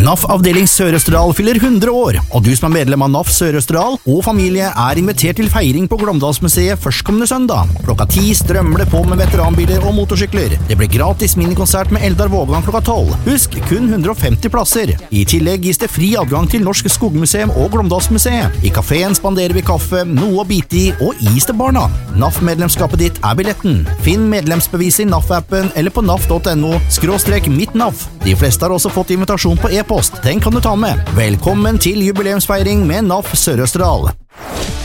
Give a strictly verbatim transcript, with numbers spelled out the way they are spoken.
N A F avdeling Sør-Østerdal fyller hundre år, og du som er medlem av N A F Sør-Østerdal og familie er invitert til feiring på Glåmdalsmuseet førstkommende søndag. Klokka ti strømmer det på med veteranbiler og motorsykler. Det blir gratis minikonsert med Eldar Vågan klokka tolv. Husk, kun hundre og femti plasser. I tillegg gis det fri adgang til Norsk Skogmuseum og Glåmdalsmuseet. I kaféen spanderer vi kaffe, noe å bite i og is til barna. N A F-medlemskapet ditt er billetten. Finn medlemsbevis i N A F-appen eller på naf punktum no skråstrek mitt N A F. De fleste har også fått invitasjon på e-post. Den kan du ta med. Velkommen til jubileumsfeiring med N A F Sør-Østerdal.